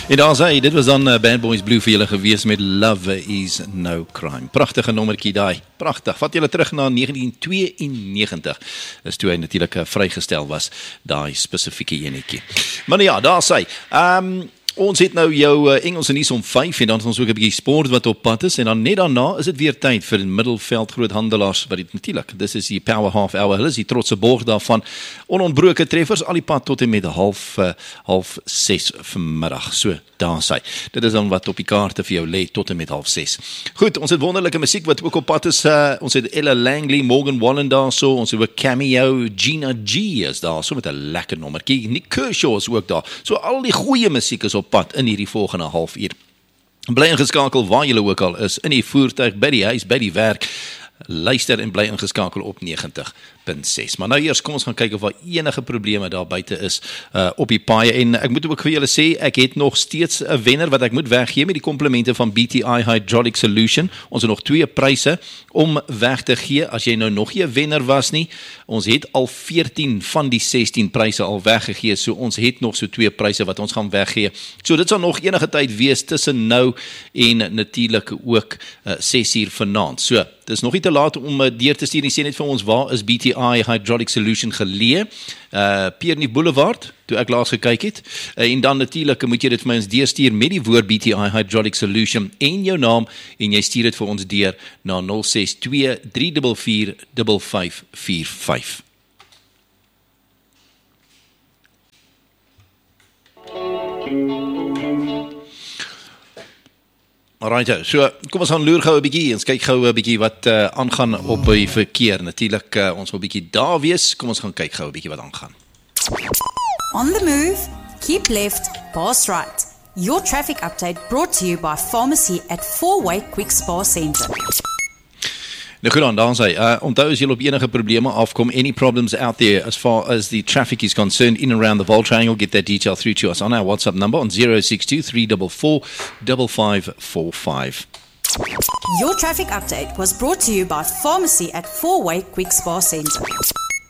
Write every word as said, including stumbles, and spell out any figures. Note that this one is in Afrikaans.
En daar sê, dit was dan uh, Bad Boys Blue vir julle gewees met Love Is No Crime. Pragtige nommertjie daai, pragtig. Vat julle terug na negentien tweeënnegentig, is toe hy natuurlik uh, vrygestel was, daai spesifieke enetjie. Maar nou ja, daar sê, um, ons het nou jou uh, Engelse nuus om vyf en dan is ons ook 'n bietjie sport wat op pad is en dan net daarna is dit weer tyd vir middelveld groothandelaars wat dit natuurlik, dis is die Power Half Hour, hulle is die trotse borg daarvan, onontbroke treffers al die pad tot en met half, uh, half ses vanmiddag, so daar sê, dit is dan wat op die kaarte vir jou lê tot en met half ses. Goed, ons het wonderlike musiek wat ook op pad is, uh, ons het Ella Langley, Morgan Wallen daar so, ons het ook Cameo, Gina G is daar, so met 'n lekker nommertjie, Nick Kershaw is ook daar, so al die goeie musiek is op pad in hierdie volgende half uur. Bly ingeskakel waar julle ook al is, in die voertuig, by die huis, by die werk, luister en bly ingeskakel op negentig punt ses. Maar nou eers, kom ons gaan kyk of daar enige probleme daar buite is uh, op die paaie. En ek moet ook vir julle sê, ek het nog steeds 'n wenner wat ek moet weggee met die komplimente van B T I Hydraulic Solution. Ons het nog twee pryse om weg te gee. As jy nou nog nie 'n wenner was nie, ons het al veertien van die sestien pryse al weggegee. So ons het nog so twee pryse wat ons gaan weggee. So dit sal nog enige tyd wees tussen nou en natuurlik ook uh, ses uur vanaand. So, dit is nog nie te laat om uh, deur te stuur en sê net vir ons, waar is B T I Hydraulic Solution geleë? Uh, Pierre Boulevard, toe ek laas gekyk het. Uh, en dan natuurlik moet jy dit vir my ons deurstuur met die woord B T I Hydraulic Solution en jou naam en jy stuur dit vir ons deur na nul ses twee drie vier vier vyf vyf vier vyf. Alright, so kom ons gaan loer gou 'n bietjie, ons kyk gou 'n bietjie wat uh, aangaan op die verkeer. Natuurlik, uh, ons wil 'n bietjie daar wees, kom ons gaan kyk gou 'n bietjie wat aangaan. On the move, keep left, pass right. Your traffic update brought to you by Pharmacy at Four-Way Quick Spa Centre. Nou goed dan, dan sê, uh, onthou as jy op enige probleme afkom, any problems out there as far as the traffic is concerned in and around the Vol Triangle, get that detail through to us on our WhatsApp number on zero six two three four four five five four five. Your traffic update was brought to you by Pharmacy at Four-Way Quick Spa Centre.